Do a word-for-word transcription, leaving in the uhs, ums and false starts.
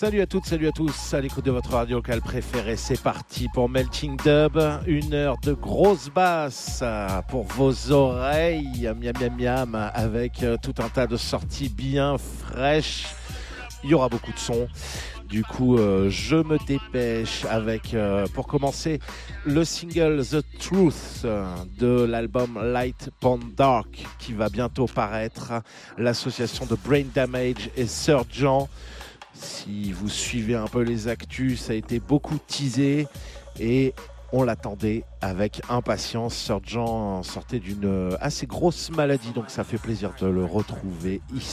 Salut à toutes, salut à tous, à l'écoute de votre radio locale préférée, c'est parti pour Melting Dub, une heure de grosse basse pour vos oreilles, miam miam miam, avec tout un tas de sorties bien fraîches, il y aura beaucoup de sons. Du coup, euh, je me dépêche avec, euh, pour commencer, le single The Truth euh, de l'album Light Upon Dark qui va bientôt paraître. L'association de Brain Damage et Surgeon. Si vous suivez un peu les actus, ça a été beaucoup teasé et on l'attendait avec impatience. Surgeon sortait d'une assez grosse maladie, donc ça fait plaisir de le retrouver ici.